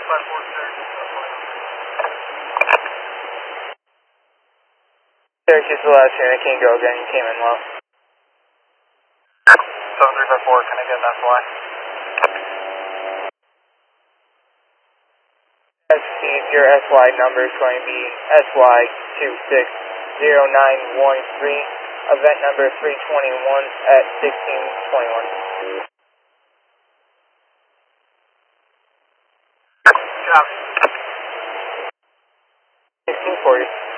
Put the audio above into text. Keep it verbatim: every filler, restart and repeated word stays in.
Syracuse the last train, I can't go again, you came in low. seven three five four, can I get an S Y? Steve, your S Y number is going to be S Y two six zero nine one three, event number three twenty-one at sixteen twenty-one. Copy. sixteen forty.